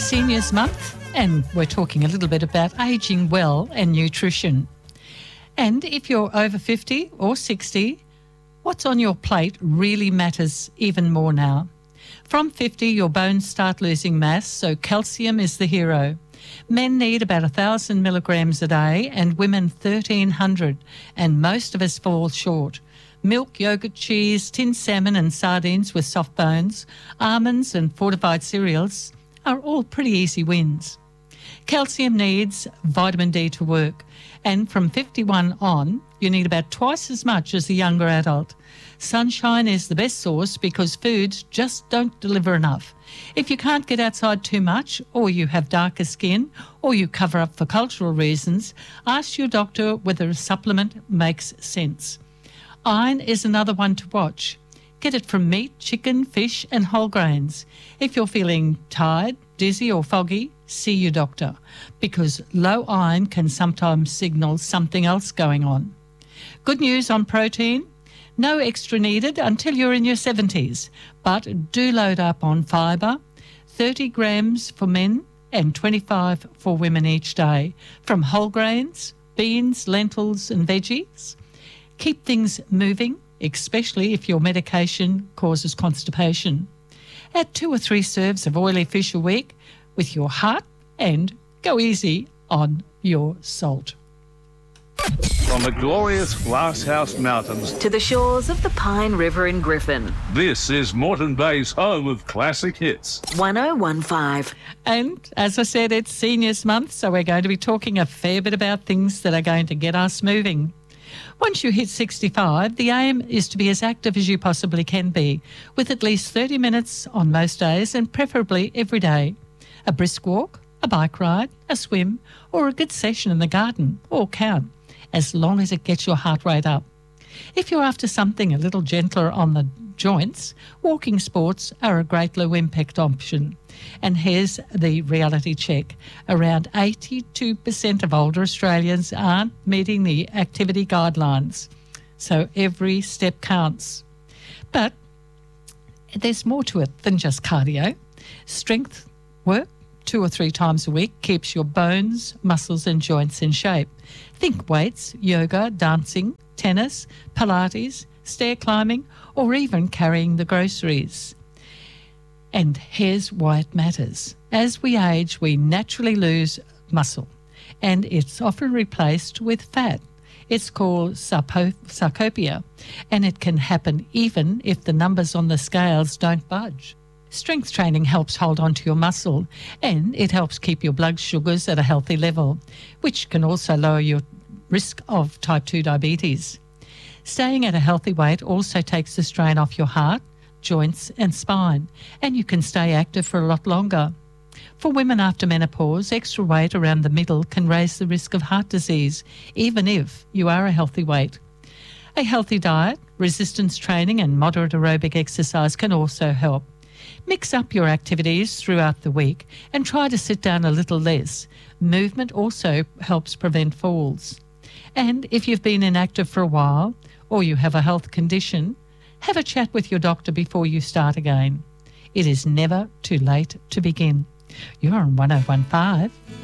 Seniors Month, and we're talking a little bit about ageing well and nutrition. And if you're over 50 or 60, what's on your plate really matters even more now. From 50, your bones start losing mass, so calcium is the hero. Men need about 1,000 milligrams a day and women 1,300, and most of us fall short. Milk, yogurt, cheese, tinned salmon and sardines with soft bones, almonds and fortified cereals are all pretty easy wins. Calcium needs vitamin D to work, and from 51 on, you need about twice as much as a younger adult. Sunshine is the best source because foods just don't deliver enough. If you can't get outside too much, or you have darker skin, or you cover up for cultural reasons, ask your doctor whether a supplement makes sense. Iron is another one to watch. Get it from meat, chicken, fish and whole grains. If you're feeling tired, dizzy or foggy, see your doctor, because low iron can sometimes signal something else going on. Good news on protein. No extra needed until you're in your 70s, but do load up on fibre, 30 grams for men and 25 for women each day, from whole grains, beans, lentils and veggies. Keep things moving, especially if your medication causes constipation. Add 2 or 3 serves of oily fish a week with your heart, and go easy on your salt. From the glorious Glasshouse Mountains to the shores of the Pine River in Griffin. This is Moreton Bay's home of classic hits. 1015. And as I said, it's Seniors Month, so we're going to be talking a fair bit about things that are going to get us moving. Once you hit 65, the aim is to be as active as you possibly can be, with at least 30 minutes on most days and preferably every day. A brisk walk, a bike ride, a swim, or a good session in the garden all count, as long as it gets your heart rate up. If you're after something a little gentler on the joints, walking sports are a great low impact option. And here's the reality check. Around 82% of older Australians aren't meeting the activity guidelines. So every step counts. But there's more to it than just cardio. Strength work 2 or 3 times a week keeps your bones, muscles and joints in shape. Think weights, yoga, dancing, tennis, Pilates, stair climbing, or even carrying the groceries. And here's why it matters. As we age, we naturally lose muscle, and it's often replaced with fat. It's called sarcopenia, and it can happen even if the numbers on the scales don't budge. Strength training helps hold on to your muscle, and it helps keep your blood sugars at a healthy level, which can also lower your risk of type 2 diabetes. Staying at a healthy weight also takes the strain off your heart, joints and spine, and you can stay active for a lot longer. For women after menopause, extra weight around the middle can raise the risk of heart disease, even if you are a healthy weight. A healthy diet, resistance training and moderate aerobic exercise can also help. Mix up your activities throughout the week and try to sit down a little less. Movement also helps prevent falls. And if you've been inactive for a while or you have a health condition, have a chat with your doctor before you start again. It is never too late to begin. You're on 1015.